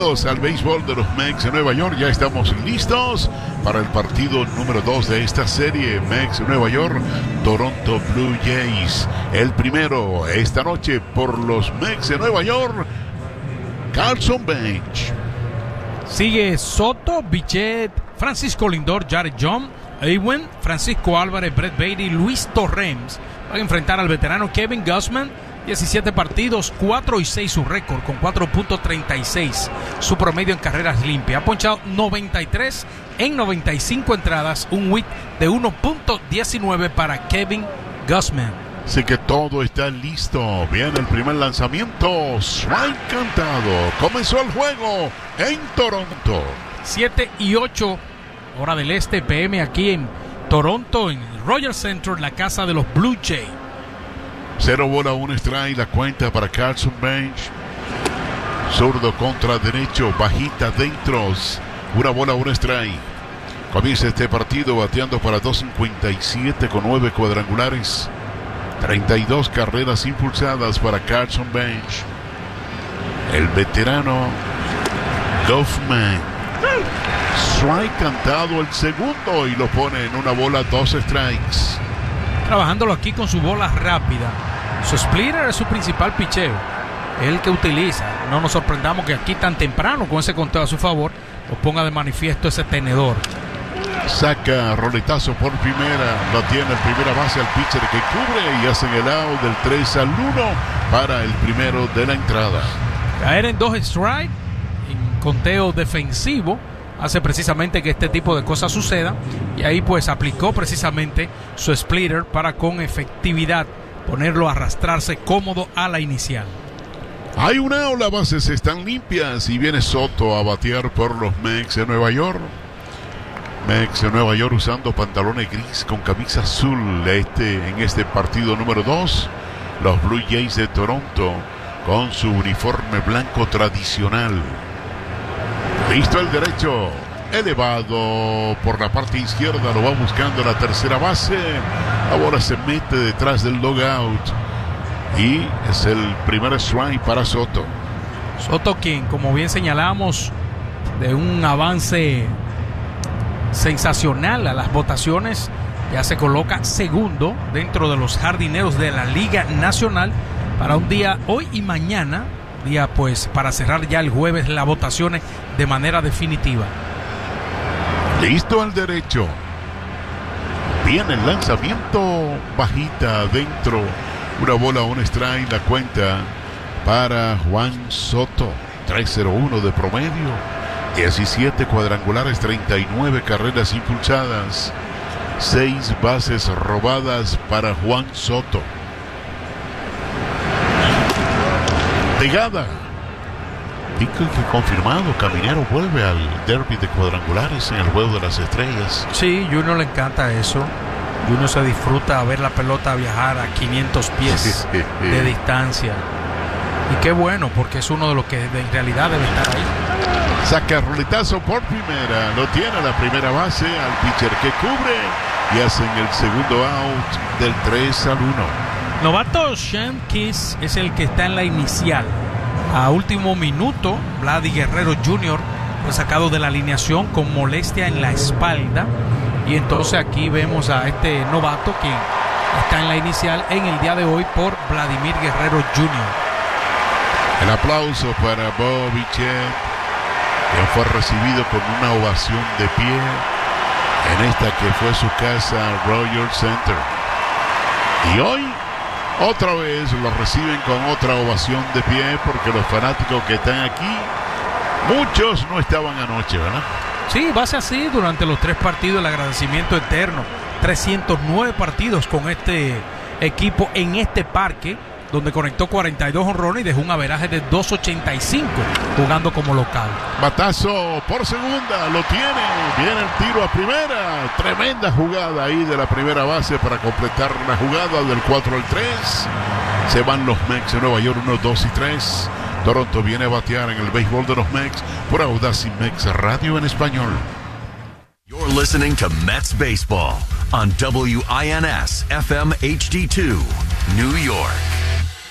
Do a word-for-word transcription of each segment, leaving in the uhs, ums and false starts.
Al béisbol de los Mets de Nueva York. Ya estamos listos para el partido número dos de esta serie. Mets de Nueva York, Toronto Blue Jays. El primero esta noche por los Mets de Nueva York, Carlson Bench. Sigue Soto, Bichette, Francisco Lindor, Jared John, Ewen, Francisco Álvarez, Brett Baty, Luis Torrens. Van a enfrentar al veterano Kevin Gausman. diecisiete partidos, cuatro y seis su récord, con cuatro punto treinta y seis su promedio en carreras limpias. Ha ponchado noventa y tres en noventa y cinco entradas, un whip de uno punto diecinueve para Kevin Gausman. Así que todo está listo. Viene el primer lanzamiento. Strike cantado. Comenzó el juego en Toronto. siete y ocho, hora del este, P M aquí en Toronto, en Rogers Center, la casa de los Blue Jays. Cero bola, un strike, la cuenta para Carlson Bench. Zurdo contra derecho, bajita dentro. Una bola, un strike. Comienza este partido bateando para dos cincuenta y siete con nueve cuadrangulares. treinta y dos carreras impulsadas para Carlson Bench. El veterano Gausman. Strike cantado el segundo y lo pone en una bola, dos strikes. Trabajándolo aquí con su bola rápida. Su splitter es su principal picheo, es el que utiliza. No nos sorprendamos que aquí tan temprano, con ese conteo a su favor, nos ponga de manifiesto ese tenedor. Saca roletazo por primera, lo tiene el primera base al pitcher que cubre y hacen el out del tres al uno para el primero de la entrada. Caer en dos strikes en conteo defensivo hace precisamente que este tipo de cosas sucedan, y ahí pues aplicó precisamente su splitter para con efectividad ponerlo a arrastrarse cómodo a la inicial. Hay una out, las bases están limpias y viene Soto a batear por los Mets de Nueva York. Mets de Nueva York usando pantalones gris con camisa azul este, en este partido número dos. Los Blue Jays de Toronto con su uniforme blanco tradicional. Listo el derecho, elevado por la parte izquierda, lo va buscando la tercera base. La bola se mete detrás del dugout y es el primer strike para Soto. Soto, quien, como bien señalamos, de un avance sensacional a las votaciones, ya se coloca segundo dentro de los jardineros de la Liga Nacional para un día hoy y mañana, día pues para cerrar ya el jueves las votaciones de manera definitiva. Listo al derecho, viene el lanzamiento, bajita adentro, una bola, un strike, la cuenta para Juan Soto. tres cero uno de promedio, diecisiete cuadrangulares, treinta y nueve carreras impulsadas, seis bases robadas para Juan Soto. Pegada. Pico que confirmado, Caminero vuelve al derby de cuadrangulares en el juego de las estrellas. Sí, Junior le encanta eso. Junior se disfruta ver la pelota viajar a quinientos pies de distancia. Y qué bueno, porque es uno de los que en realidad debe estar ahí. Saca roletazo por primera, lo tiene a la primera base, al pitcher que cubre y hacen el segundo out del tres al uno. Novato Sean Kiss es el que está en la inicial. A último minuto, Vladi Guerrero junior fue sacado de la alineación con molestia en la espalda. Y entonces aquí vemos a este novato que está en la inicial en el día de hoy por Vladimir Guerrero junior El aplauso para Bo Bichette, quien fue recibido con una ovación de pie en esta que fue su casa, Rogers Center. Y hoy otra vez lo reciben con otra ovación de pie, porque los fanáticos que están aquí, muchos no estaban anoche, ¿verdad? Sí, va a ser así durante los tres partidos, el agradecimiento eterno. trescientos nueve partidos con este equipo en este parque, donde conectó cuarenta y dos honrones y dejó un averaje de dos ochenta y cinco jugando como local. Batazo por segunda, lo tiene, viene el tiro a primera, tremenda jugada ahí de la primera base para completar la jugada del cuatro al tres. Se van los Mets de Nueva York, uno, dos y tres. Toronto viene a batear en el béisbol de los Mets por Audacy Mets Radio en español. You're listening to Mets Baseball on W I N S F M H D two, New York.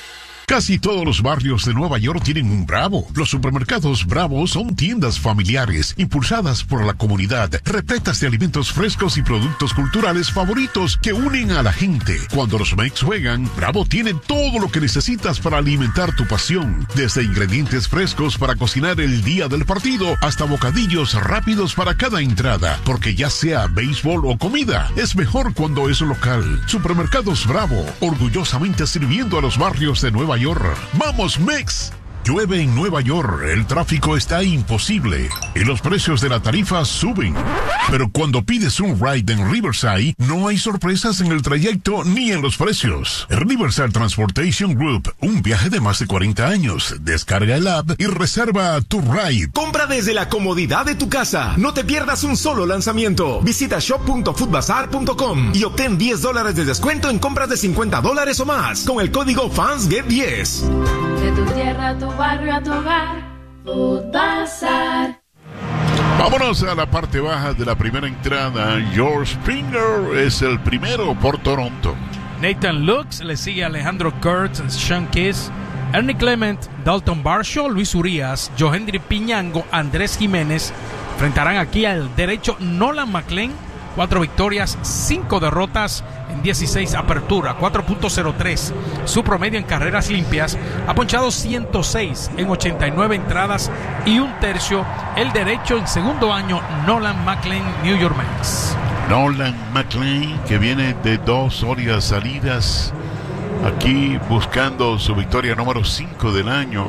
Casi todos los barrios de Nueva York tienen un Bravo. Los supermercados Bravo son tiendas familiares, impulsadas por la comunidad, repletas de alimentos frescos y productos culturales favoritos que unen a la gente. Cuando los Mex juegan, Bravo tiene todo lo que necesitas para alimentar tu pasión. Desde ingredientes frescos para cocinar el día del partido, hasta bocadillos rápidos para cada entrada. Porque ya sea béisbol o comida, es mejor cuando es local. Supermercados Bravo, orgullosamente sirviendo a los barrios de Nueva York. ¡Vamos, Mex! Llueve en Nueva York, el tráfico está imposible y los precios de la tarifa suben. Pero cuando pides un ride en Riverside, no hay sorpresas en el trayecto ni en los precios. Riverside Transportation Group, un viaje de más de cuarenta años. Descarga el app y reserva tu ride. Compra desde la comodidad de tu casa. No te pierdas un solo lanzamiento. Visita shop punto foodbazar punto com y obtén diez dólares de descuento en compras de cincuenta dólares o más con el código Fans Get diez. De tu tierra a tu barrio a tu hogar, Foodbazar. Vámonos a la parte baja de la primera entrada. George Springer es el primero por Toronto. Nathan Lux, le sigue Alejandro Kurtz, Sean Kiss, Ernie Clement, Dalton Varsho, Luis Urias, Johendry Piñango, Andrés Jiménez. Enfrentarán aquí al derecho Nolan McLean. Cuatro victorias, cinco derrotas en dieciséis apertura, cuatro punto cero tres. Su promedio en carreras limpias, ha ponchado ciento seis en ochenta y nueve entradas y un tercio. El derecho en segundo año, Nolan McLean, New York Mets. Nolan McLean, que viene de dos sólidas salidas, aquí buscando su victoria número cinco del año.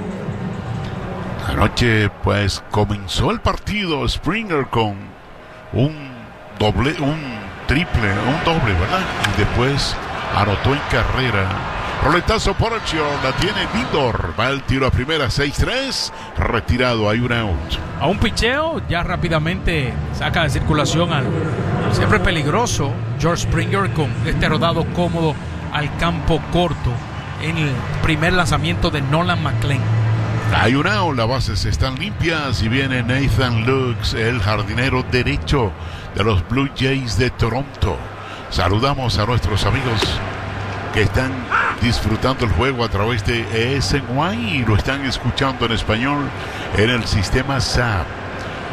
Anoche, pues, comenzó el partido Springer con un doble, un triple, un doble, ¿verdad? Y después anotó en carrera. Roletazo por el short, la tiene Lindor. Va el tiro a primera, seis tres. Retirado, hay un out. A un picheo, ya rápidamente saca de circulación al siempre peligroso George Springer con este rodado cómodo al campo corto en el primer lanzamiento de Nolan McLean. Hay un out, las bases están limpias y viene Nathan Lux, el jardinero derecho de los Blue Jays de Toronto. Saludamos a nuestros amigos que están disfrutando el juego a través de E S N Y y lo están escuchando en español en el sistema S A P.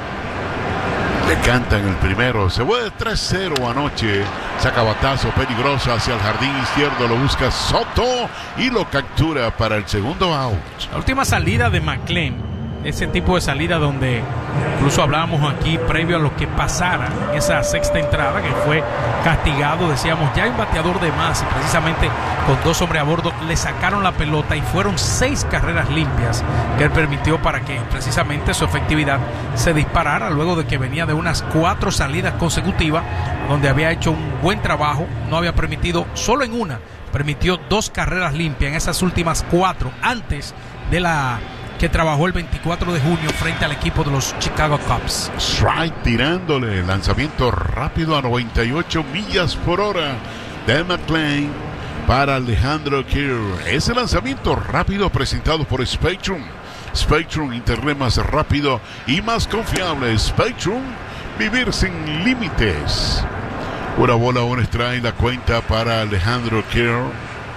Le cantan el primero, se fue de tres cero anoche, saca batazo peligroso hacia el jardín izquierdo, lo busca Soto y lo captura para el segundo out. La última salida de McLean, ese tipo de salida donde incluso hablábamos aquí previo a lo que pasara en esa sexta entrada, que fue castigado, decíamos ya hay un bateador de más, y precisamente con dos hombres a bordo le sacaron la pelota y fueron seis carreras limpias que él permitió para que precisamente su efectividad se disparara luego de que venía de unas cuatro salidas consecutivas donde había hecho un buen trabajo, no había permitido, solo en una permitió dos carreras limpias en esas últimas cuatro antes de la que trabajó el veinticuatro de junio frente al equipo de los Chicago Cubs. Strike tirándole, lanzamiento rápido a noventa y ocho millas por hora de McLean para Alejandro Kirk. Ese lanzamiento rápido presentado por Spectrum. Spectrum, internet más rápido y más confiable. Spectrum, vivir sin límites. Una bola, un strike, la cuenta para Alejandro Kirk.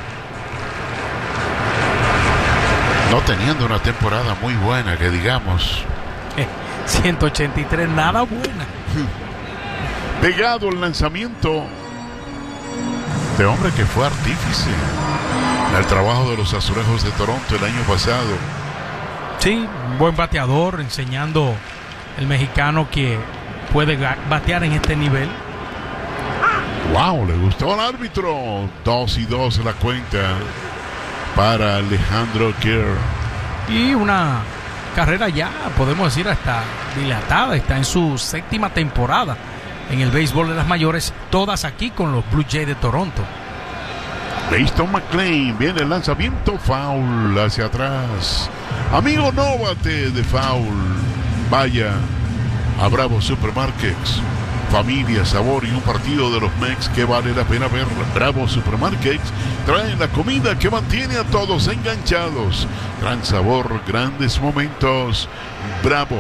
No teniendo una temporada muy buena, que digamos. Eh, ciento ochenta y tres, nada buena. Pegado el lanzamiento de hombre que fue artífice del trabajo de los Azulejos de Toronto el año pasado. Sí, un buen bateador, enseñando el mexicano que puede batear en este nivel. Wow, le gustó al árbitro. Dos y dos la cuenta para Alejandro Kirk. Y una carrera ya, podemos decir, hasta dilatada. Está en su séptima temporada en el béisbol de las mayores, todas aquí con los Blue Jays de Toronto. Listo McLean, viene el lanzamiento, foul hacia atrás. Amigo, no bate de foul. Vaya a Bravo Supermarkets. Familia, sabor y un partido de los Mex que vale la pena ver. Bravo Supermarkets traen la comida que mantiene a todos enganchados. Gran sabor, grandes momentos. Bravo.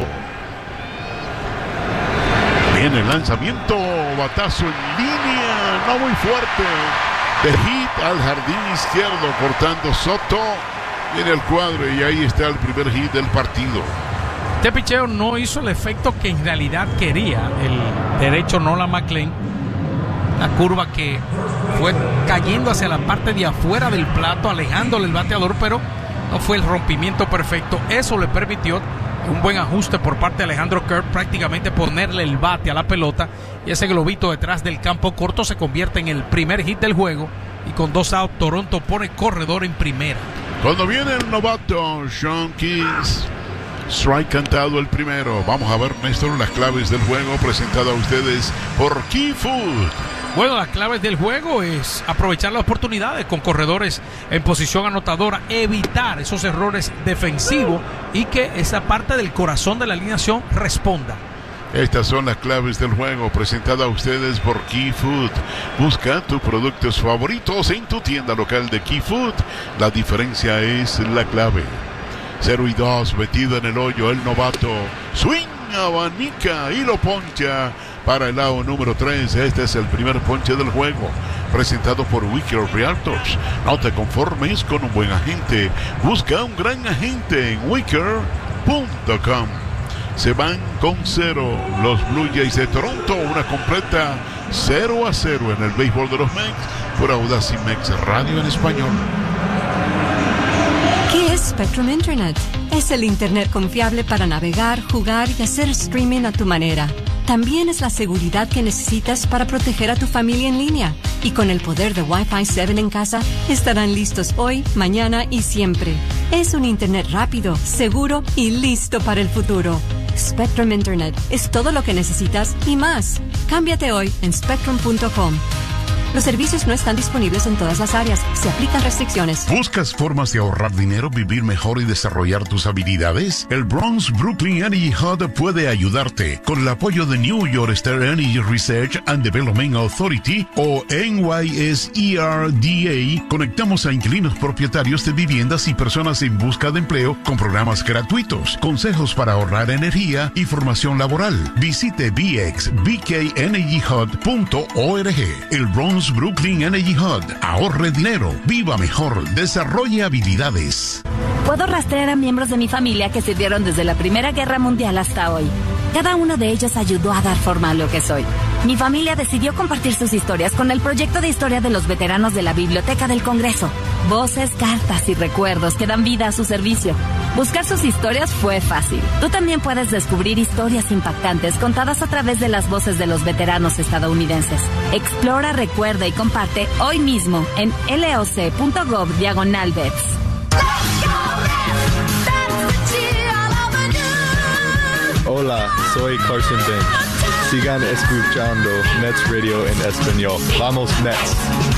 Viene el lanzamiento, batazo en línea, no muy fuerte. De hit al jardín izquierdo, cortando Soto. Viene el cuadro y ahí está el primer hit del partido. Este picheo no hizo el efecto que en realidad quería el derecho Nolan McLean. La curva que fue cayendo hacia la parte de afuera del plato, alejándole el bateador, pero no fue el rompimiento perfecto. Eso le permitió un buen ajuste por parte de Alejandro Kirk, prácticamente ponerle el bate a la pelota, y ese globito detrás del campo corto se convierte en el primer hit del juego, y con dos outs Toronto pone corredor en primera. Cuando viene el novato Sean Keys, strike cantado el primero. Vamos a ver, Néstor, las claves del juego presentado a ustedes por Key Food. Bueno, las claves del juego es aprovechar las oportunidades con corredores en posición anotadora, evitar esos errores defensivos y que esa parte del corazón de la alineación responda. Estas son las claves del juego presentadas a ustedes por Key Food. Busca tus productos favoritos en tu tienda local de Key Food. La diferencia es la clave. cero y dos, metido en el hoyo el novato. Swing, abanica y lo poncha para el lado número tres. Este es el primer ponche del juego, presentado por Wicker Realtors. No te conformes con un buen agente. Busca un gran agente en wicker punto com. Se van con cero los Blue Jays de Toronto. Una completa cero a cero en el béisbol de los Mex por Audacy Mex Radio en español. ¿Qué es Spectrum Internet? Es el Internet confiable para navegar, jugar y hacer streaming a tu manera. También es la seguridad que necesitas para proteger a tu familia en línea. Y con el poder de Wi-Fi siete en casa, estarán listos hoy, mañana y siempre. Es un Internet rápido, seguro y listo para el futuro. Spectrum Internet es todo lo que necesitas y más. Cámbiate hoy en spectrum punto com. Los servicios no están disponibles en todas las áreas. Se aplican restricciones. ¿Buscas formas de ahorrar dinero, vivir mejor y desarrollar tus habilidades? El Bronx Brooklyn Energy Hub puede ayudarte. Con el apoyo de New York State Energy Research and Development Authority o N Y S E R D A, conectamos a inquilinos propietarios de viviendas y personas en busca de empleo con programas gratuitos, consejos para ahorrar energía y formación laboral. Visite b x b k energy hub punto org. El Bronx Brooklyn Energy Hub. Ahorre dinero, viva mejor, desarrolle habilidades. Puedo rastrear a miembros de mi familia que sirvieron desde la Primera Guerra Mundial hasta hoy. Cada uno de ellos ayudó a dar forma a lo que soy. Mi familia decidió compartir sus historias con el proyecto de historia de los veteranos de la Biblioteca del Congreso. Voces, cartas y recuerdos que dan vida a su servicio. Buscar sus historias fue fácil. Tú también puedes descubrir historias impactantes contadas a través de las voces de los veteranos estadounidenses. Explora, recuerda y comparte hoy mismo en loc.gov diagonal vets. Hola, soy Carson Bench. Sigan escuchando Mets Radio en español. Vamos, Mets.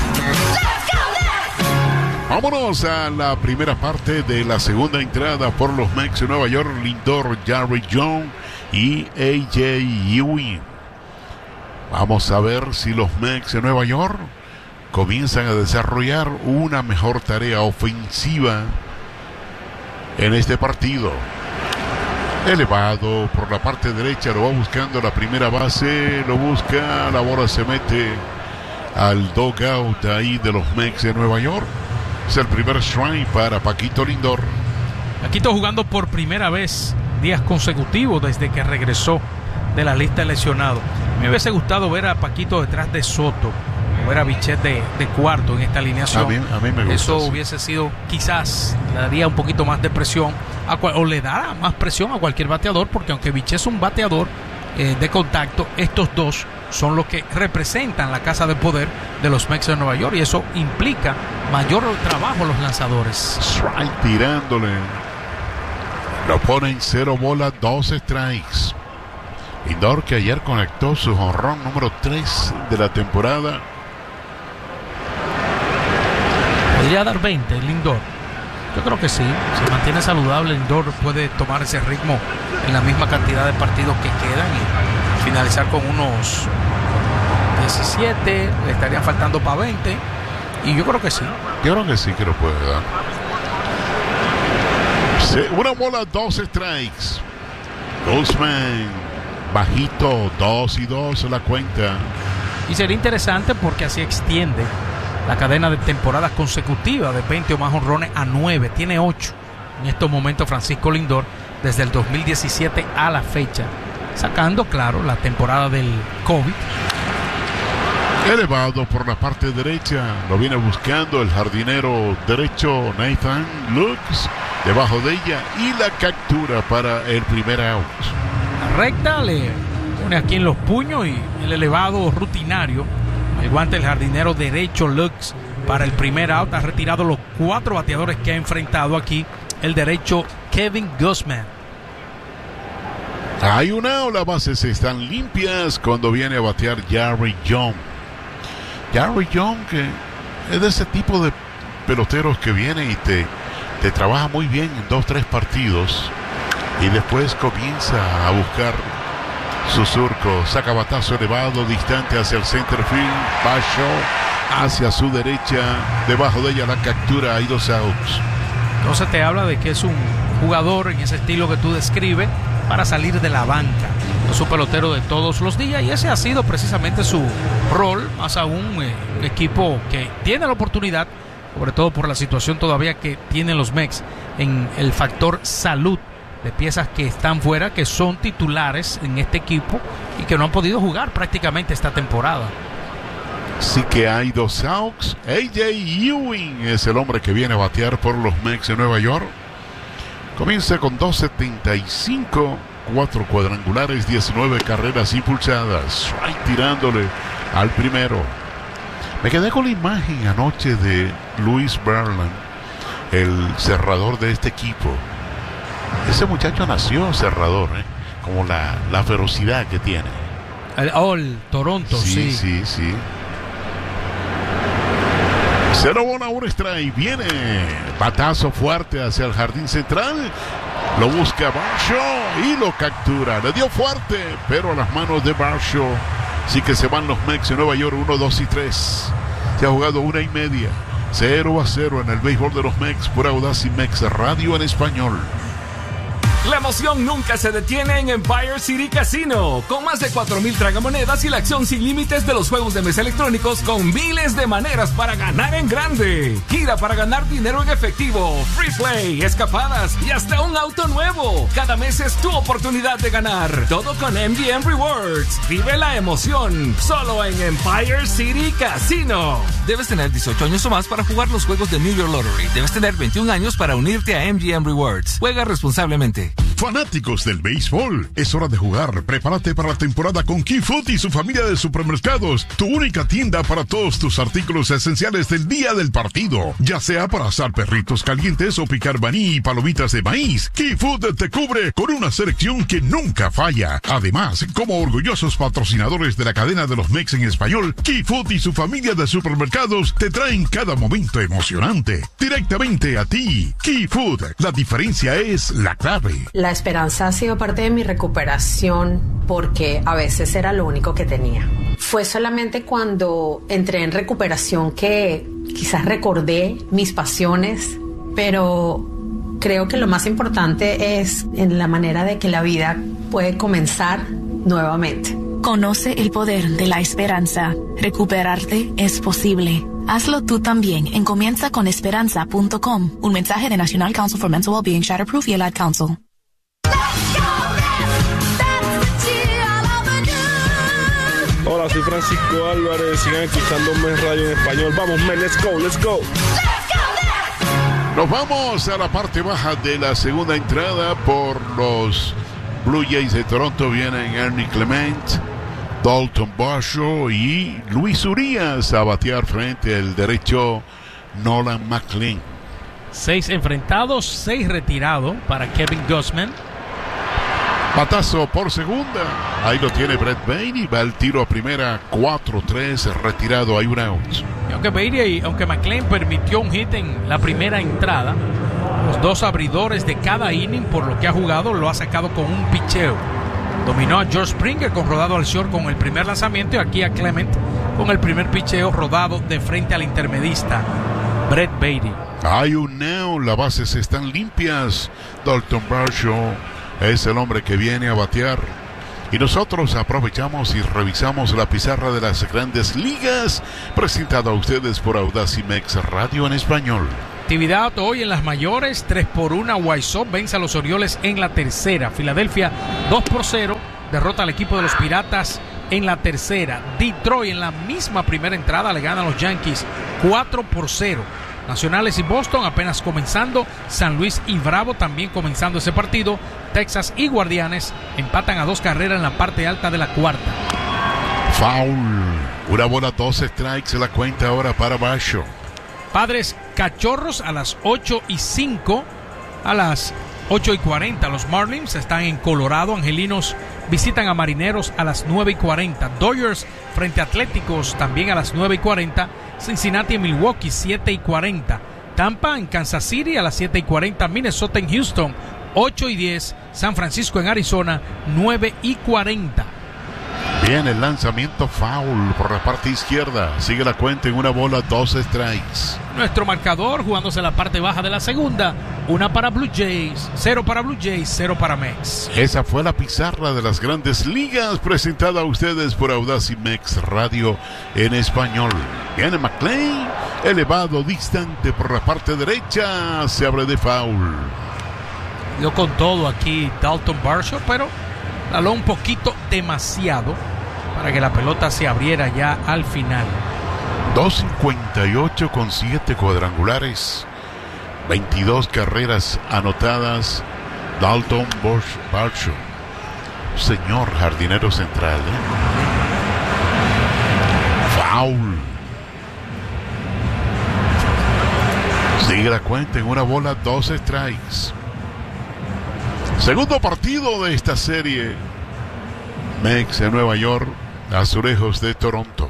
Vámonos a la primera parte de la segunda entrada por los Mets de Nueva York. Lindor, Jared Young y A J Ewing. Vamos a ver si los Mets de Nueva York comienzan a desarrollar una mejor tarea ofensiva en este partido. Elevado por la parte derecha, lo va buscando la primera base, lo busca, la bola se mete al dugout ahí de los Mets de Nueva York. Es el primer strike para Paquito Lindor. Paquito jugando por primera vez días consecutivos desde que regresó de la lista de lesionados. Me hubiese gustado ver a Paquito detrás de Soto, o ver a Bichette de, de cuarto en esta alineación. A mí, a mí me gusta. Eso sí. hubiese sido, quizás le daría un poquito más de presión a cual, o le dará más presión a cualquier bateador, porque aunque Bichette es un bateador eh, de contacto, estos dos son los que representan la casa de poder de los Mets de Nueva York, y eso implica mayor trabajo a los lanzadores. Strike tirándole. Lo pone en cero bolas, dos strikes. Lindor, que ayer conectó su jonrón número tres de la temporada. Podría dar veinte Lindor. Yo creo que sí. Si mantiene saludable, Lindor puede tomar ese ritmo en la misma cantidad de partidos que quedan y finalizar con unos diecisiete. Le estarían faltando para veinte. Y yo creo que sí. Yo creo que sí que lo puede dar. Una bola, dos strikes. Guzmán, bajito, dos y dos la cuenta. Y sería interesante porque así extiende la cadena de temporadas consecutivas de veinte o más honrones a nueve. Tiene ocho en estos momentos Francisco Lindor desde el dos mil diecisiete a la fecha, sacando, claro, la temporada del COVID. Elevado por la parte derecha, lo viene buscando el jardinero derecho Nathan Lux, debajo de ella, y la captura para el primer out. La recta le pone aquí en los puños y el elevado rutinario el guante del jardinero derecho Lux para el primer out. Ha retirado los cuatro bateadores que ha enfrentado aquí el derecho Kevin Gausman. Hay un out, las bases están limpias cuando viene a batear Jarry Young. Jarry Young, que es de ese tipo de peloteros que viene y te, te trabaja muy bien en dos, tres partidos y después comienza a buscar su surco. Saca batazo elevado, distante hacia el center field, bajo hacia su derecha, debajo de ella la captura, hay dos outs. Entonces te habla de que es un jugador en ese estilo que tú describes para salir de la banca. Es un pelotero de todos los días y ese ha sido precisamente su rol, más aún eh, un equipo que tiene la oportunidad, sobre todo por la situación todavía que tienen los Mex en el factor salud de piezas que están fuera, que son titulares en este equipo y que no han podido jugar prácticamente esta temporada. Sí que hay dos outs. A J Ewing es el hombre que viene a batear por los Mex de Nueva York. Comienza con dos setenta y cinco, cuatro cuadrangulares, diecinueve carreras impulsadas. Strike tirándole al primero. Me quedé con la imagen anoche de Luis Berland, el cerrador de este equipo. Ese muchacho nació cerrador, ¿eh? Como la, la ferocidad que tiene. El, oh, el Toronto, sí. Sí, sí, sí. Cero bola, un strike. Viene batazo fuerte hacia el jardín central. Lo busca Barshaw y lo captura. Le dio fuerte, pero a las manos de Barshaw. Sí que se van los Mex de Nueva York, uno, dos y tres. Se ha jugado una y media. cero a cero en el béisbol de los Mex por Audacy Mex Radio en español. La emoción nunca se detiene en Empire City Casino. Con más de cuatro mil tragamonedas y la acción sin límites de los juegos de mesa electrónicos con miles de maneras para ganar en grande. Gira para ganar dinero en efectivo, free play, escapadas y hasta un auto nuevo. Cada mes es tu oportunidad de ganar. Todo con M G M Rewards. Vive la emoción solo en Empire City Casino. Debes tener dieciocho años o más para jugar los juegos de New York Lottery. Debes tener veintiún años para unirte a M G M Rewards. Juega responsablemente. Fanáticos del béisbol, es hora de jugar. Prepárate para la temporada con Key Food y su familia de supermercados, tu única tienda para todos tus artículos esenciales del día del partido, ya sea para asar perritos calientes o picar maní y palomitas de maíz. Key Food te cubre con una selección que nunca falla. Además, como orgullosos patrocinadores de la cadena de los Mex en español, Key Food y su familia de supermercados te traen cada momento emocionante directamente a ti. Key Food, la diferencia es la clave. La esperanza ha sido parte de mi recuperación porque a veces era lo único que tenía. Fue solamente cuando entré en recuperación que quizás recordé mis pasiones, pero creo que lo más importante es en la manera de que la vida puede comenzar nuevamente. Conoce el poder de la esperanza. Recuperarte es posible. Hazlo tú también en comienza con esperanza punto com. Un mensaje de National Council for Mental Wellbeing, Shatterproof y el Ad Council. Hola, soy Francisco Álvarez. Sigan escuchando Mes Radio en español. Vamos, men, let's go, let's go. Nos vamos a la parte baja de la segunda entrada por los Blue Jays de Toronto. Vienen Ernie Clement, Dalton Varsho y Luis Urias a batear frente al derecho Nolan McLean. Seis enfrentados, seis retirados para Kevin Gausman. Batazo por segunda. Ahí lo tiene Brett Baty. Va el tiro a primera. cuatro tres. Retirado. Hay un out. Y aunque Baty, aunque McLean permitió un hit en la primera entrada, los dos abridores de cada inning, por lo que ha jugado, lo ha sacado con un picheo. Dominó a George Springer con rodado al short con el primer lanzamiento y aquí a Clement con el primer picheo rodado de frente al intermedista Brett Baty. Hay un out. Las bases están limpias. Dalton Varsho es el hombre que viene a batear Y nosotros aprovechamos y revisamos la pizarra de las grandes ligas, presentada a ustedes por Audacimex Radio en español. Actividad hoy en las mayores, tres por uno, White Sox vence a los Orioles en la tercera. Filadelfia dos por cero, derrota al equipo de los Piratas en la tercera. Detroit en la misma primera entrada le gana a los Yankees cuatro por cero. Nacionales y Boston apenas comenzando, San Luis y Bravo también comenzando ese partido. Texas y Guardianes empatan a dos carreras en la parte alta de la cuarta. Foul, una bola, dos strikes, la cuenta ahora para Basho. Padres Cachorros a las ocho y cinco, a las ocho y cuarenta. Los Marlins están en Colorado. Angelinos visitan a Marineros a las nueve y cuarenta. Dodgers frente a Atléticos también a las nueve y cuarenta. Cincinnati en Milwaukee, siete y cuarenta. Tampa en Kansas City a las siete y cuarenta. Minnesota en Houston, ocho y diez. San Francisco en Arizona, nueve y cuarenta. Bien, el lanzamiento foul por la parte izquierda. Sigue la cuenta en una bola, dos strikes. Nuestro marcador jugándose la parte baja de la segunda. Una para Blue Jays, cero para Blue Jays, cero para Mex. Esa fue la pizarra de las grandes ligas presentada a ustedes por Audacimex Radio en español. Viene McLean, elevado, distante por la parte derecha. Se abre de foul. Dio con todo aquí Dalton Varsho, pero jaló un poquito demasiado para que la pelota se abriera ya al final. dos cincuenta y ocho con siete cuadrangulares, veintidós carreras anotadas. Dalton Varsho, señor jardinero central, ¿eh? Foul. Sigue la cuenta en una bola, dos strikes. Segundo partido de esta serie. Mex en Nueva York, Azulejos de Toronto.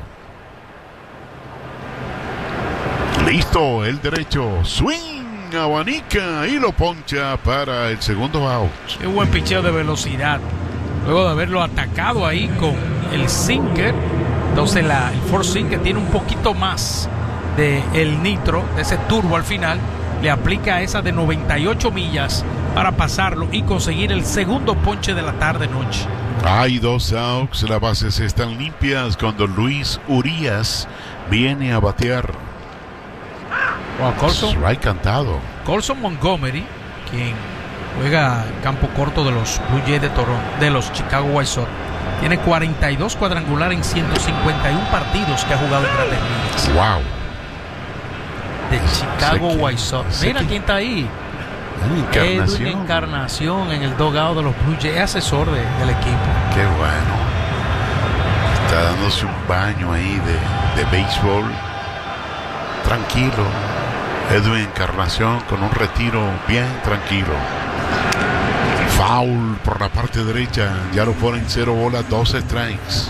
Listo, el derecho, swing, abanica y lo poncha para el segundo out. Qué buen picheo de velocidad. Luego de haberlo atacado ahí con el sinker, entonces la, el four sinker tiene un poquito más de el nitro, de ese turbo al final. Le aplica esa de noventa y ocho millas para pasarlo y conseguir el segundo ponche de la tarde-noche. Hay dos outs, las bases están limpias cuando Luis Urías viene a batear. Wow, Colson, strike cantado. Colson Montgomery, quien juega campo corto de los Blue Jays de Toronto, de los Chicago White Sox, tiene cuarenta y dos cuadrangulares en ciento cincuenta y uno partidos que ha jugado en Grandes Ligas. Wow. De Chicago White Sox. Mira quién está ahí. Encarnación. Edwin Encarnación en el dogado de los Blue Jays, asesor de, del equipo. Qué bueno. Está dándose un baño ahí de, de béisbol. Tranquilo. Edwin Encarnación con un retiro bien tranquilo. Foul por la parte derecha. Ya lo ponen cero bolas, dos strikes.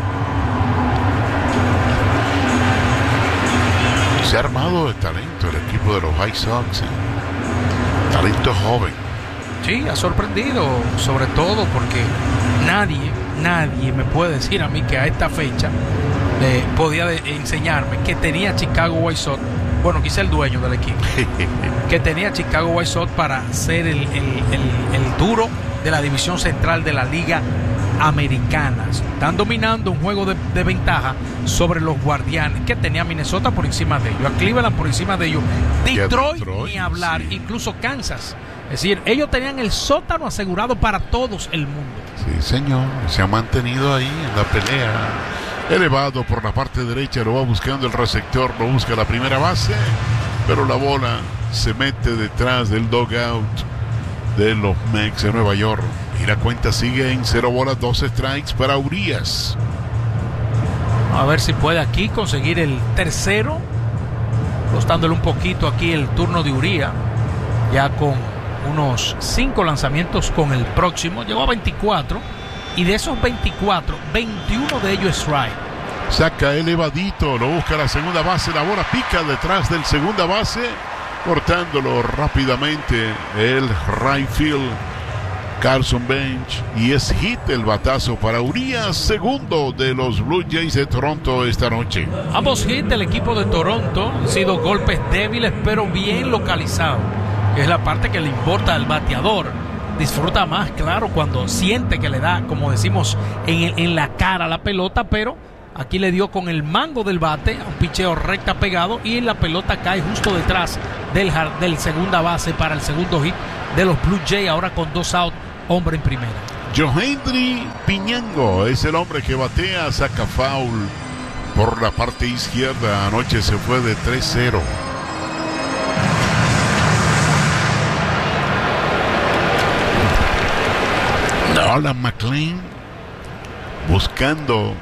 Se ha armado de talento el equipo de los White Sox. ¿eh? Talento joven. Sí, ha sorprendido, sobre todo porque nadie, nadie me puede decir a mí que a esta fecha eh, podía de, enseñarme que tenía Chicago White Sox, bueno, quizá el dueño del equipo, que tenía Chicago White Sox para ser el, el, el, el duro de la división central de la Liga Americana. Están dominando un juego de, de ventaja sobre los Guardianes, que tenía Minnesota por encima de ellos, a Cleveland por encima de ellos, Detroit, Detroit ni hablar, sí. Incluso Kansas. Es decir, ellos tenían el sótano asegurado para todos el mundo. Sí, señor, se ha mantenido ahí en la pelea. Elevado por la parte derecha, lo va buscando el receptor, lo busca la primera base, pero la bola se mete detrás del dugout de los Mets de Nueva York. Y la cuenta sigue en cero bolas, dos strikes para Urías. A ver si puede aquí conseguir el tercero, costándole un poquito aquí el turno de Urías, ya con unos cinco lanzamientos con el próximo. Llegó a veinticuatro y de esos veinticuatro, veintiuno de ellos es strike. Saca elevadito, lo busca la segunda base, la bola pica detrás del segunda base, cortándolo rápidamente el right field Carson Bench, y es hit el batazo para Urías, segundo de los Blue Jays de Toronto esta noche. Ambos hits del equipo de Toronto han sido golpes débiles pero bien localizados, que es la parte que le importa al bateador. disfruta más, claro, cuando siente que le da, como decimos, en, el, en la cara la pelota, pero aquí le dio con el mango del bate a un picheo recta pegado y la pelota cae justo detrás del, del segunda base para el segundo hit de los Blue Jays, ahora con dos out, hombre en primera. Johendry Piñango es el hombre que batea, saca foul por la parte izquierda. Anoche se fue de tres cero. Nolan McLean buscando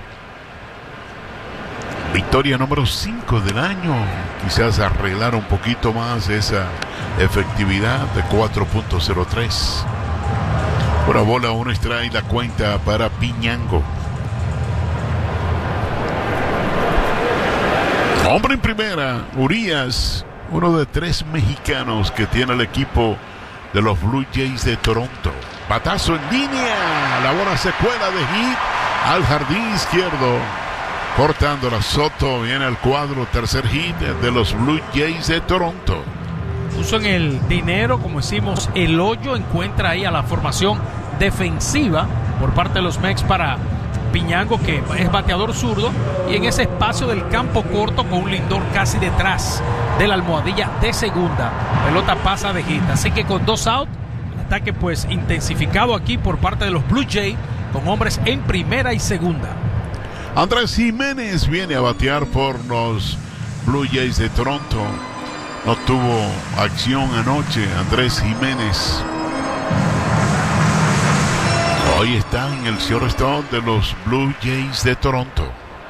victoria número cinco del año. Quizás arreglar un poquito más esa efectividad de cuatro punto cero tres. Una bola, un strike, la cuenta para Piñango. Hombre en primera, Urias, uno de tres mexicanos que tiene el equipo de los Blue Jays de Toronto. Batazo en línea, la bola se cuela de hit al jardín izquierdo. Cortándola, Soto viene al cuadro, tercer hit de los Blue Jays de Toronto. Puso en el dinero, como decimos, el hoyo, encuentra ahí a la formación defensiva por parte de los Mex para Piñango, que es bateador zurdo, y en ese espacio del campo corto con un Lindor casi detrás de la almohadilla de segunda, pelota pasa de hit, así que con dos out, ataque pues intensificado aquí por parte de los Blue Jays, con hombres en primera y segunda. Andrés Jiménez viene a batear por los Blue Jays de Toronto. No tuvo acción anoche Andrés Jiménez. Hoy está en el shortstop de los Blue Jays de Toronto.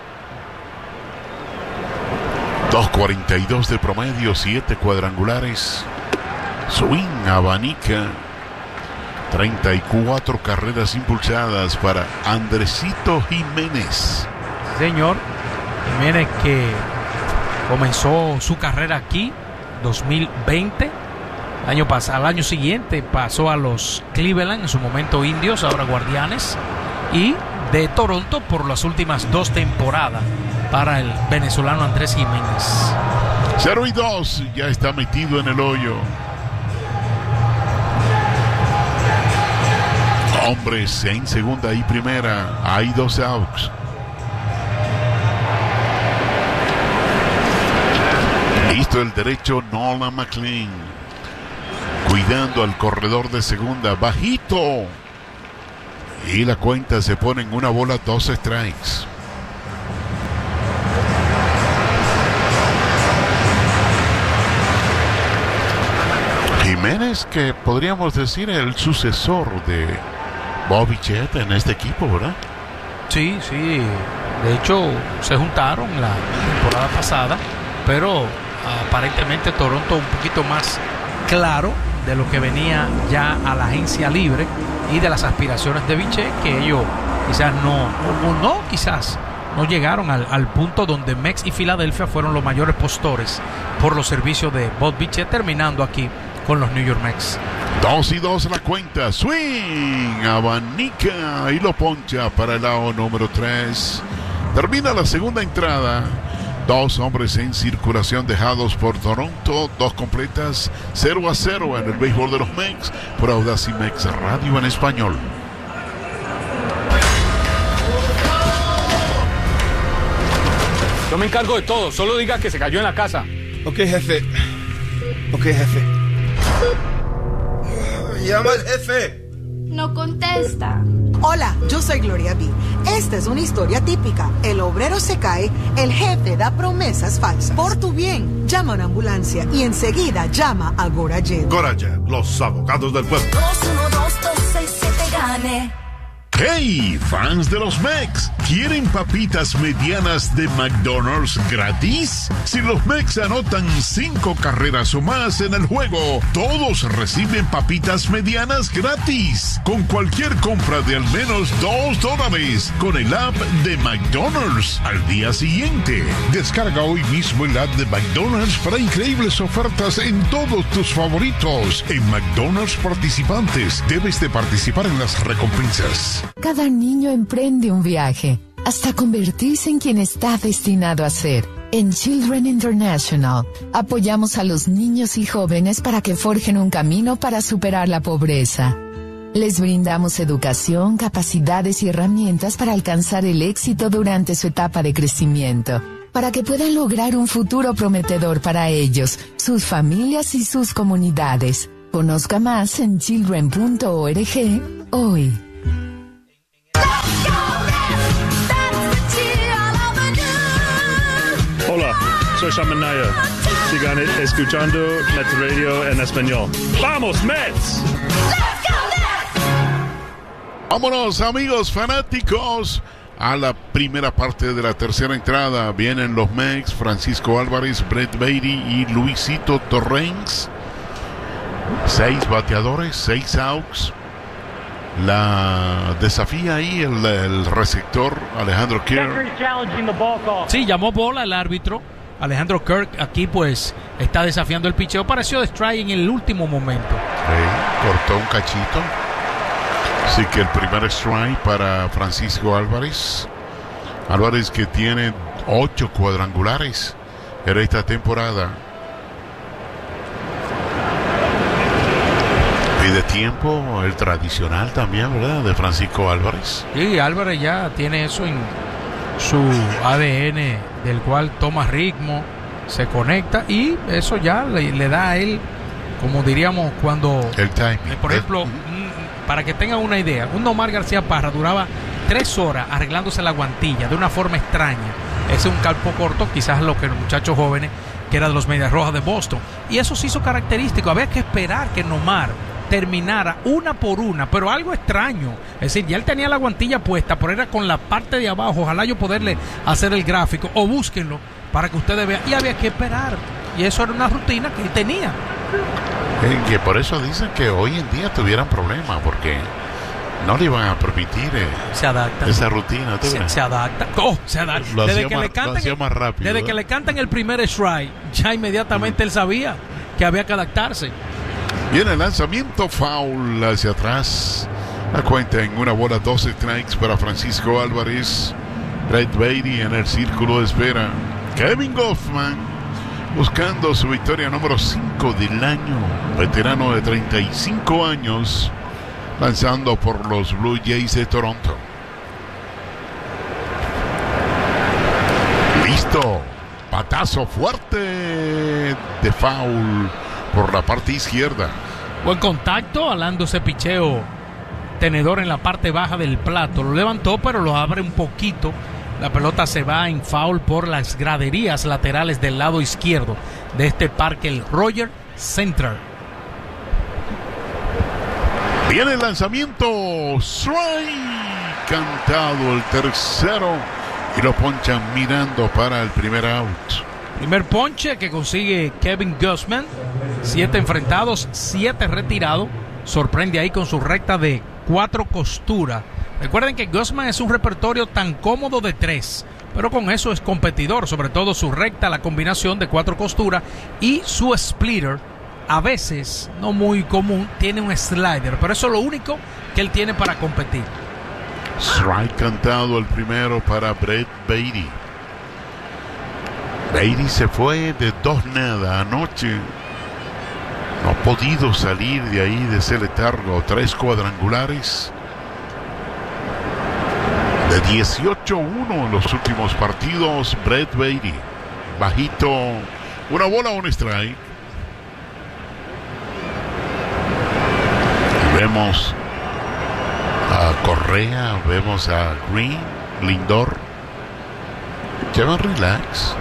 dos cuarenta y dos de promedio, siete cuadrangulares. Swing, abanica. treinta y cuatro carreras impulsadas para Andresito Jiménez. Señor, Jiménez que comenzó su carrera aquí dos mil veinte. Año pasado, al año siguiente pasó a los Cleveland, en su momento Indios, ahora Guardianes, y de Toronto por las últimas dos temporadas para el venezolano Andrés Jiménez. cero y dos, ya está metido en el hoyo. Hombres en segunda y primera, hay dos outs. Listo el derecho Nolan McLean. Cuidando al corredor de segunda, bajito. Y la cuenta se pone en una bola, dos strikes. Jiménez, que podríamos decir el sucesor de Bo Bichette en este equipo, ¿verdad? Sí, sí. De hecho, se juntaron la temporada pasada, pero aparentemente Toronto un poquito más claro de lo que venía ya a la agencia libre y de las aspiraciones de Bichette, que ellos quizás no, o no, quizás no llegaron al, al punto donde Mex y Filadelfia fueron los mayores postores por los servicios de Bob Bichette, terminando aquí con los New York Mets. Dos y dos la cuenta, swing, abanica y lo poncha para el lado número tres. Termina la segunda entrada. Dos hombres en circulación dejados por Toronto, dos completas, cero a cero en el béisbol de los Mex, por Audacy Mex Radio en español. Yo me encargo de todo, solo diga que se cayó en la casa. Ok, jefe. Ok, jefe. Llama al jefe. No contesta. Hola, yo soy Gloria B. Esta es una historia típica. El obrero se cae, el jefe da promesas falsas. Por tu bien, llama a una ambulancia y enseguida llama a Gorajet. Gorajet, los abogados del pueblo. dos uno dos dos seis siete gane. ¡Hey, fans de los Mex! ¿Quieren papitas medianas de McDonald's gratis? Si los Mex anotan cinco carreras o más en el juego, todos reciben papitas medianas gratis. Con cualquier compra de al menos dos dólares con el app de McDonald's al día siguiente. Descarga hoy mismo el app de McDonald's para increíbles ofertas en todos tus favoritos. En McDonald's participantes, debes de participar en las recompensas. Cada niño emprende un viaje hasta convertirse en quien está destinado a ser. En Children International, apoyamos a los niños y jóvenes para que forjen un camino para superar la pobreza. Les brindamos educación, capacidades y herramientas para alcanzar el éxito durante su etapa de crecimiento, para que puedan lograr un futuro prometedor para ellos, sus familias y sus comunidades. Conozca más en children punto org hoy. Hola, soy Shamanaya. Sigan escuchando Mets Radio en español. ¡Vamos, Mets! Vámonos, amigos fanáticos, a la primera parte de la tercera entrada. Vienen los Mets, Francisco Álvarez, Brett Baty y Luisito Torrens. Seis bateadores, seis outs. La desafía ahí el, el receptor Alejandro Kirk. Sí, llamó bola el árbitro. Alejandro Kirk aquí pues está desafiando el picheo. Pareció de strike en el último momento. Sí, cortó un cachito. Así que el primer strike para Francisco Álvarez. Álvarez que tiene ocho cuadrangulares en esta temporada. Pide tiempo, el tradicional también, ¿verdad? De Francisco Álvarez. Sí, Álvarez ya tiene eso en su A D N, del cual toma ritmo, se conecta y eso ya le, le da a él, como diríamos cuando... El timing. Por ejemplo, para que tengan una idea, un Nomar García Parra duraba tres horas arreglándose la guantilla de una forma extraña. Ese es un calpo corto, quizás lo que los muchachos jóvenes, que era de los Medias Rojas de Boston. Y eso se hizo característico. Había que esperar que Nomar terminara una por una, pero algo extraño. Es decir, ya él tenía la guantilla puesta, pero era con la parte de abajo. Ojalá yo poderle hacer el gráfico, o búsquenlo para que ustedes vean. Y había que esperar. Y eso era una rutina que él tenía. Eh, que por eso dicen que hoy en día tuvieran problemas, porque no le iban a permitir eh, se adapta esa rutina. Se, se adapta. Oh, se adapta. Lo desde hacía, que más, le cantan lo hacía el, más rápido. Desde ¿eh? que le cantan el primer strike, ya inmediatamente mm. él sabía que había que adaptarse. Viene el lanzamiento foul hacia atrás. La cuenta en una bola, dos strikes para Francisco Álvarez. Brett Baty en el círculo de espera. Kevin Gausman buscando su victoria número cinco del año. Veterano de treinta y cinco años, lanzando por los Blue Jays de Toronto. Listo. Patazo fuerte de foul por la parte izquierda. Buen contacto, alando ese picheo tenedor en la parte baja del plato. Lo levantó, pero lo abre un poquito. La pelota se va en foul por las graderías laterales del lado izquierdo de este parque, el Roger Center. Viene el lanzamiento. Strike. Cantado el tercero. Y lo ponchan mirando para el primer out. Primer ponche que consigue Kevin Gausman. Siete enfrentados, siete retirados. Sorprende ahí con su recta de cuatro costuras. Recuerden que Gausman es un repertorio tan cómodo de tres, pero con eso es competidor, sobre todo su recta, la combinación de cuatro costuras y su splitter, a veces, no muy común, tiene un slider, pero eso es lo único que él tiene para competir. Strike cantado el primero para Brett Baty. Baty se fue de dos nada anoche. No ha podido salir de ahí, de ese letargo. Tres cuadrangulares. De dieciocho uno en los últimos partidos, Brett Baty. Bajito. Una bola, un strike. Vemos a Correa, vemos a Green, Lindor. Llevan relax.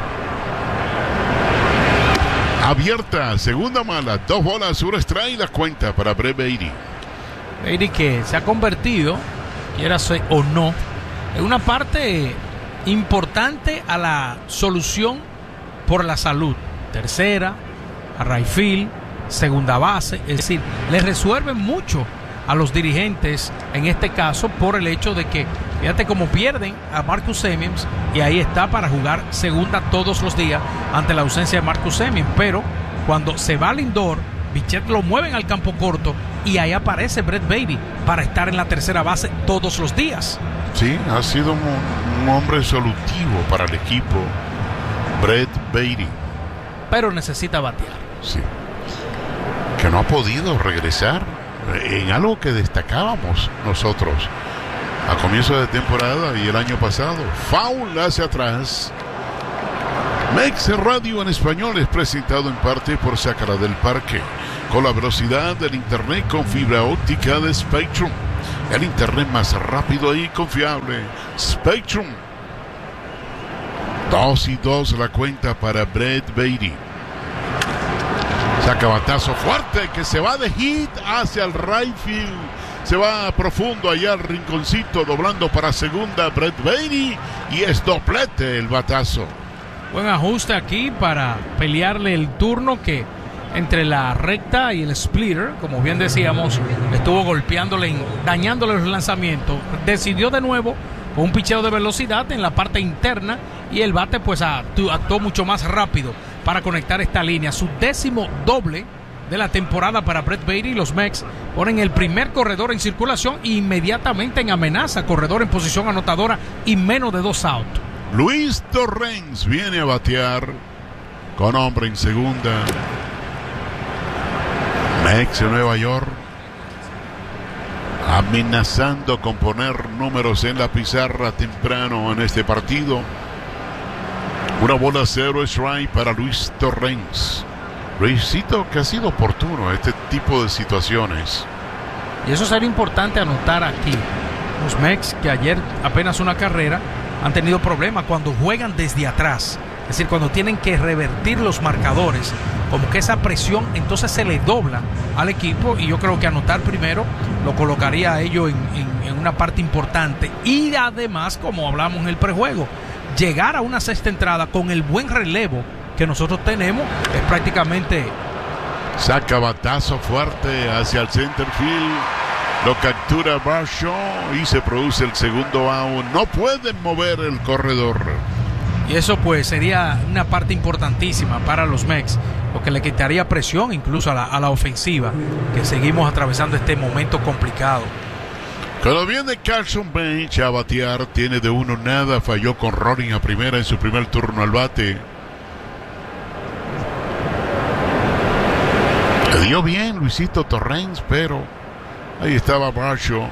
Abierta, segunda mala, dos bolas, un strike, la cuenta para Brett Baty. Baty que se ha convertido, quiera ser o no, en una parte importante a la solución por la salud. Tercera, a right field, segunda base, es decir, le resuelven mucho a los dirigentes en este caso por el hecho de que, fíjate cómo pierden a Marcus Semien y ahí está para jugar segunda todos los días ante la ausencia de Marcus Semien, pero cuando se va Lindor, Bichette lo mueven al campo corto y ahí aparece Brett Baty para estar en la tercera base todos los días. Sí, ha sido un, un hombre solutivo para el equipo, Brett Baty. Pero necesita batear. Sí. Que no ha podido regresar en algo que destacábamos nosotros a comienzo de temporada y el año pasado. Foul hacia atrás. Mex Radio en español es presentado en parte por Sácara del Parque, con la velocidad del internet con fibra óptica de Spectrum, el internet más rápido y confiable. Spectrum. Dos y dos la cuenta para Brett Beatty. Saca batazo fuerte que se va de hit hacia el right field. Se va profundo allá al rinconcito, doblando para segunda Brett Beatty, y es doblete el batazo. Buen ajuste aquí para pelearle el turno que entre la recta y el splitter, como bien decíamos, estuvo golpeándole, dañándole los lanzamientos. Decidió de nuevo con un picheo de velocidad en la parte interna y el bate pues actuó mucho más rápido para conectar esta línea. Su décimo doble de la temporada para Brett Beatty. Los Mex ponen el primer corredor en circulación e inmediatamente en amenaza, corredor en posición anotadora y menos de dos outs. Luis Torrens viene a batear con hombre en segunda. Mex de Nueva York amenazando con poner números en la pizarra temprano en este partido. Una bola cero strike para Luis Torrens. Luisito, que ha sido oportuno este tipo de situaciones. Y eso sería importante anotar aquí. Los Mex, que ayer apenas una carrera, han tenido problemas cuando juegan desde atrás. Es decir, cuando tienen que revertir los marcadores, como que esa presión entonces se le dobla al equipo, y yo creo que anotar primero lo colocaría a ellos en, en, en una parte importante. Y además, como hablamos en el prejuego, llegar a una sexta entrada con el buen relevo que nosotros tenemos es prácticamente... Saca batazo fuerte hacia el center field. Lo captura Barshaw y se produce el segundo out. No pueden mover el corredor. Y eso pues sería una parte importantísima para los Mex, lo que le quitaría presión incluso a la, a la ofensiva, que seguimos atravesando este momento complicado. Cuando viene Carson Bench a batear, tiene de uno nada, falló con Rollins a primera en su primer turno al bate. Le dio bien Luisito Torrens, pero ahí estaba Barshaw.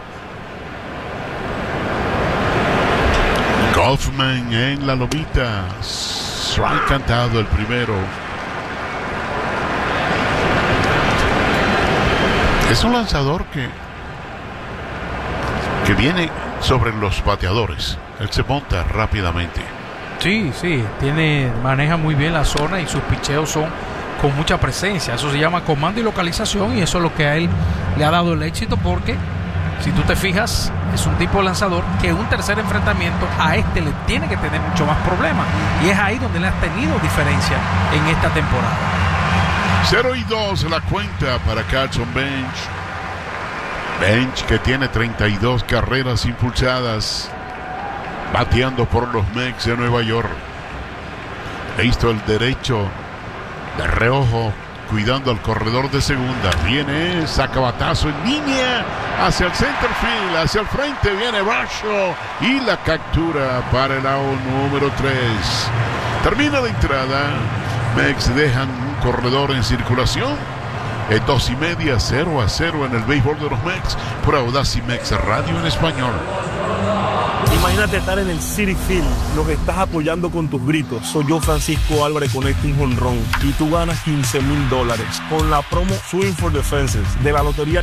Kaufman en la lomita. Strike cantado el primero. Es un lanzador que que viene sobre los bateadores. Él se monta rápidamente. Sí, sí, tiene, maneja muy bien la zona y sus picheos son con mucha presencia. Eso se llama comando y localización, y eso es lo que a él le ha dado el éxito, porque si tú te fijas, es un tipo de lanzador que un tercer enfrentamiento a este le tiene que tener mucho más problemas, y es ahí donde le ha tenido diferencia en esta temporada. cero y dos la cuenta para Carson Bench. Bench, que tiene treinta y dos carreras impulsadas, bateando por los Mex de Nueva York. Listo el derecho de reojo, cuidando al corredor de segunda. Viene, saca batazo en línea hacia el center field, hacia el frente viene Barshaw y la captura para el out número tres. Termina la entrada. Mex dejan un corredor en circulación. Es dos y media, cero a cero en el béisbol de los Mex, por Audacy Mex Radio en español. Imagínate estar en el Citi Field, lo que estás apoyando con tus gritos. Soy yo, Francisco Álvarez, conecto un jonrón y tú ganas quince mil dólares con la promo Swing for the Fences de la Lotería